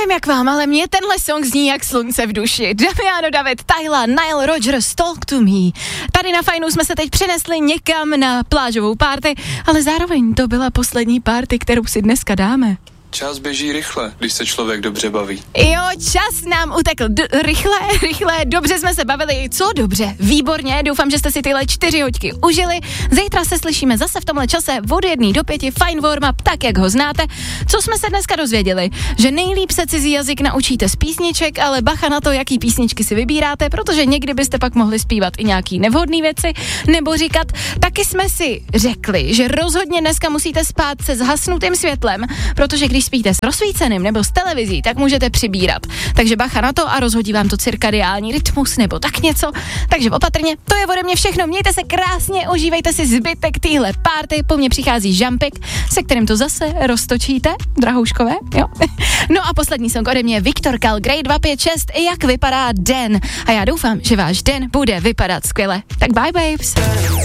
nevím jak vám, ale mě tenhle song zní jak slunce v duši. Damiano David, Tyla, Nile Rodgers, Talk to Me. Tady na Fajnu jsme se teď přenesli někam na plážovou party, ale zároveň to byla poslední party, kterou si dneska dáme. Čas běží rychle, když se člověk dobře baví. Jo, čas nám utekl rychle, dobře jsme se bavili, co dobře, výborně, doufám, že jste si tyhle 4 hoďky užili. Zítra se slyšíme zase v tomhle čase od 1 do 5, fajn warm-up, tak jak ho znáte. Co jsme se dneska dozvěděli? Že nejlíp se cizí jazyk naučíte z písniček, ale bacha na to, jaký písničky si vybíráte, protože někdy byste pak mohli zpívat i nějaký nevhodný věci, nebo říkat, taky jsme si řekli, že rozhodně dneska musíte spát se zhasnutým světlem, protože když spíte s rozsvíceným nebo s televizí, tak můžete přibírat. Takže bacha na to a rozhodí vám to cirkadiální rytmus nebo tak něco. Takže opatrně, to je ode mě všechno. Mějte se krásně, užívejte si zbytek téhle party. Po mně přichází Žampik, se kterým to zase roztočíte, drahouškové, jo? No a poslední song ode mě Viktor Kal, Grey 256, jak vypadá den. A já doufám, že váš den bude vypadat skvěle. Tak bye babes.